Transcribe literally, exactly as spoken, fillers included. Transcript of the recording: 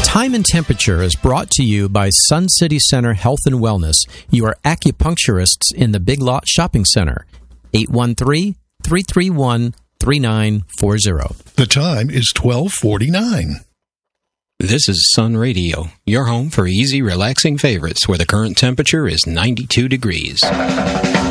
Time and Temperature is brought to you by Sun City Center Health and Wellness, your acupuncturists in the Big Lot Shopping Center. eight one three, three three one, three nine four zero. The time is twelve forty-nine. This is Sun Radio, your home for easy, relaxing favorites where the current temperature is ninety-two degrees.